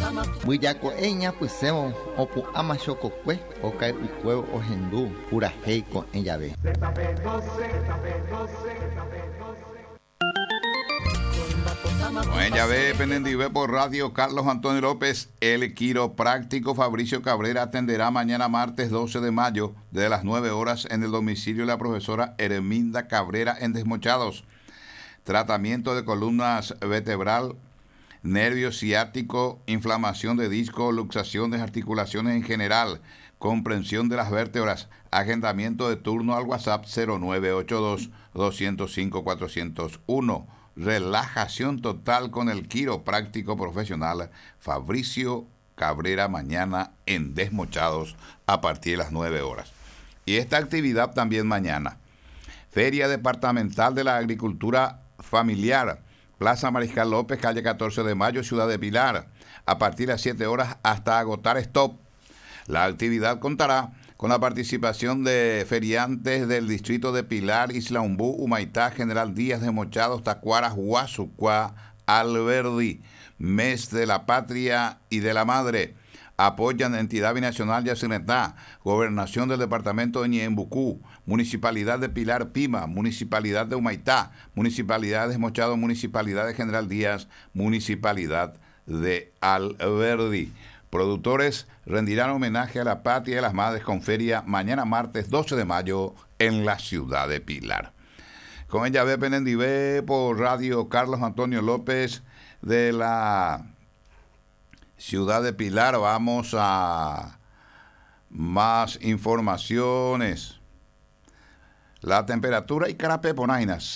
Buyako eña puseo opu amachokokwe okai ukueo ohendu pura heiko en llave. Bueno, ya ve, pendiente por radio Carlos Antonio López, el quiropráctico Fabricio Cabrera atenderá mañana martes 12 de mayo desde las 9 horas en el domicilio de la profesora Herminda Cabrera en Desmochados. Tratamiento de columnas vertebral, nervio ciático, inflamación de disco, luxación de articulaciones en general, comprensión de las vértebras. Agendamiento de turno al WhatsApp 0982-205-401. Relajación total con el quiropráctico profesional Fabricio Cabrera mañana en Desmochados a partir de las 9 horas. Y esta actividad también mañana. Feria Departamental de la Agricultura Familiar, Plaza Mariscal López, calle 14 de Mayo, Ciudad de Pilar, a partir de las 7 horas hasta agotar stock. La actividad contará con la participación de feriantes del distrito de Pilar, Isla Umbú, Humaitá, General Díaz, Desmochados, Tacuara, Huasucuá, Alberdi. Mes de la Patria y de la Madre. Apoyan Entidad Binacional de Yacyretá, Gobernación del Departamento de Ñeembucú, Municipalidad de Pilar Pima, Municipalidad de Humaitá, Municipalidad de Desmochados, Municipalidad de General Díaz, Municipalidad de Alberdi. Productores rendirán homenaje a la patria y a las madres con feria mañana martes 12 de mayo en la ciudad de Pilar. Con ella ve Penendivé por radio Carlos Antonio López de la ciudad de Pilar. Vamos a más informaciones. La temperatura y Carape Ponaina